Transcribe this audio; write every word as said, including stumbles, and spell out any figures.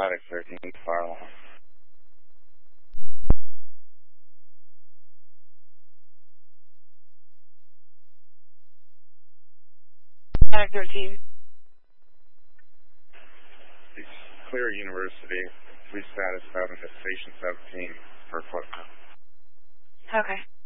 Paddock thirteen, fire alarm. Paddock thirteen. It's Clear University. Police status seven at station seventeen for footnote. Okay.